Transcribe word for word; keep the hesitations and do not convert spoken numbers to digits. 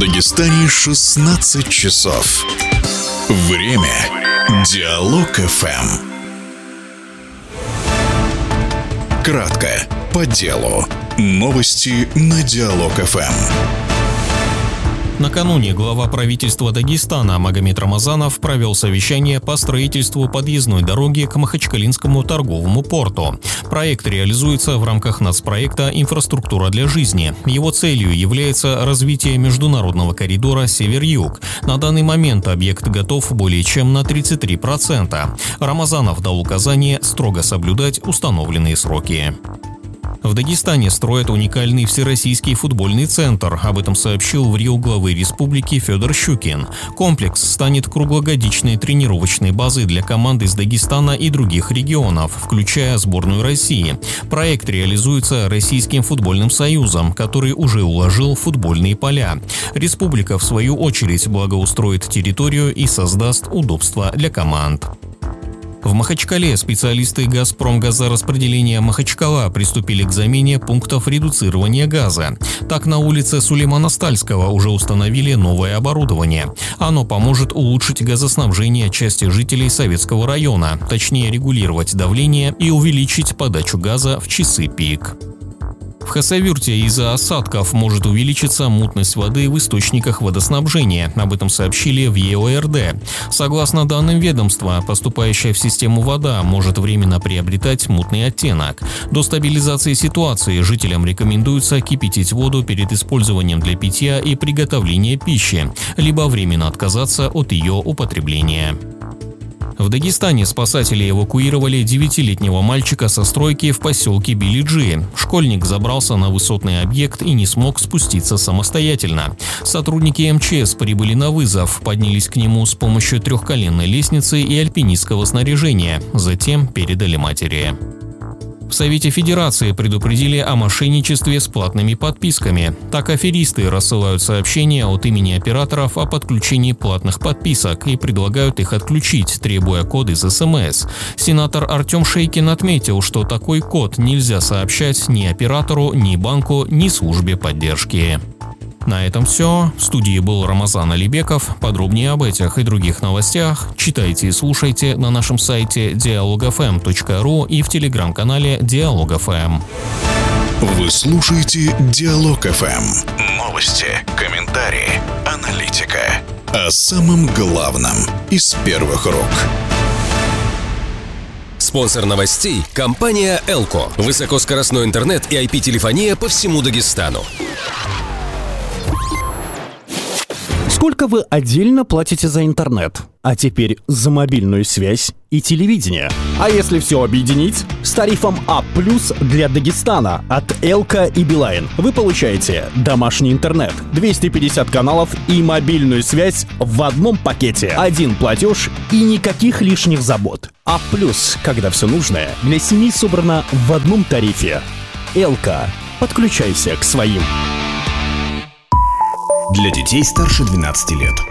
Дагестане шестнадцать часов. Время Диалог эф эм. Кратко, по делу. Новости на Диалог эф эм. Накануне глава правительства Дагестана Магомед Рамазанов провел совещание по строительству подъездной дороги к Махачкалинскому торговому порту. Проект реализуется в рамках нацпроекта «Инфраструктура для жизни». Его целью является развитие международного коридора «Север-Юг». На данный момент объект готов более чем на тридцать три процента. Рамазанов дал указание строго соблюдать установленные сроки. В Дагестане строят уникальный всероссийский футбольный центр. Об этом сообщил в РИО главы республики Федор Щукин. Комплекс станет круглогодичной тренировочной базой для команд из Дагестана и других регионов, включая сборную России. Проект реализуется Российским футбольным союзом, который уже уложил футбольные поля. Республика, в свою очередь, благоустроит территорию и создаст удобства для команд. В Махачкале специалисты «Газпромгазораспределения Махачкала» приступили к замене пунктов редуцирования газа. Так, на улице Сулеймана Стальского уже установили новое оборудование. Оно поможет улучшить газоснабжение части жителей Советского района, точнее регулировать давление и увеличить подачу газа в часы пик. В Хасавюрте из-за осадков может увеличиться мутность воды в источниках водоснабжения. Об этом сообщили в е о эр дэ. Согласно данным ведомства, поступающая в систему вода может временно приобретать мутный оттенок. До стабилизации ситуации жителям рекомендуется кипятить воду перед использованием для питья и приготовления пищи, либо временно отказаться от ее употребления. В Дагестане спасатели эвакуировали девятилетнего мальчика со стройки в поселке Билиджи. Школьник забрался на высотный объект и не смог спуститься самостоятельно. Сотрудники эм че эс прибыли на вызов, поднялись к нему с помощью трехколенной лестницы и альпинистского снаряжения, затем передали матери. В Совете Федерации предупредили о мошенничестве с платными подписками. Так, аферисты рассылают сообщения от имени операторов о подключении платных подписок и предлагают их отключить, требуя код из эс эм эс. Сенатор Артем Шейкин отметил, что такой код нельзя сообщать ни оператору, ни банку, ни службе поддержки. На этом все. В студии был Рамазан Алибеков. Подробнее об этих и других новостях читайте и слушайте на нашем сайте диалог эф эм точка ру и в телеграм-канале Диалог эф эм. Вы слушаете Диалог эф эм. Новости, комментарии, аналитика. О самом главном из первых рук. Спонсор новостей – компания Элко. Высокоскоростной интернет и ай пи-телефония по всему Дагестану. Сколько вы отдельно платите за интернет? А теперь за мобильную связь и телевидение. А если все объединить? С тарифом А плюс для Дагестана от Элка и Билайн вы получаете домашний интернет, двести пятьдесят каналов и мобильную связь в одном пакете. Один платеж и никаких лишних забот. А плюс, когда все нужное для семьи собрано в одном тарифе. Элка. Подключайся к своим. Для детей старше двенадцати лет.